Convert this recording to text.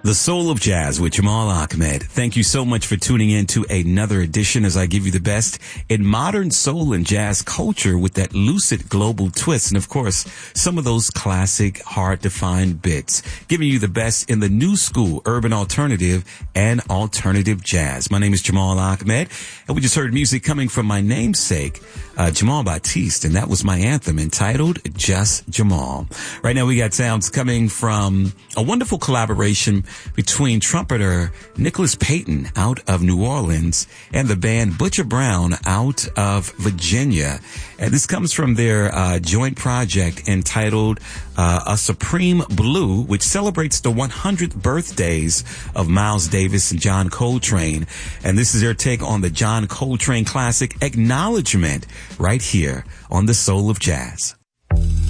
The Soul of Jazz with Jamal Ahmed. Thank you so much for tuning in to another edition as I give you the best in modern soul and jazz culture with that lucid global twist. And of course, some of those classic, hard to find bits, giving you the best in the new school, urban alternative and alternative jazz. My name is Jamal Ahmed, and we just heard music coming from my namesake, Jamal Batiste, and that was my anthem entitled Just Jamal. Right now we got sounds coming from a wonderful collaboration between trumpeter Nicholas Payton out of New Orleans and the band Butcher Brown out of Virginia. And this comes from their joint project entitled A Supreme Blue, which celebrates the 100th birthdays of Miles Davis and John Coltrane. And this is their take on the John Coltrane classic Acknowledgement right here on The Soul of Jazz.